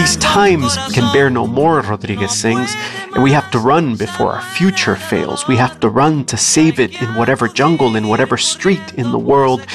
These times can bear no more, Rodriguez sings, and we have to run before our future fails. We have to run to save it in whatever jungle, in whatever street in the world.